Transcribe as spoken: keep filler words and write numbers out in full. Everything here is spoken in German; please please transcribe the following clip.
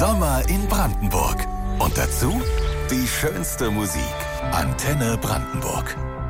Sommer in Brandenburg. Und dazu die schönste Musik. Antenne Brandenburg.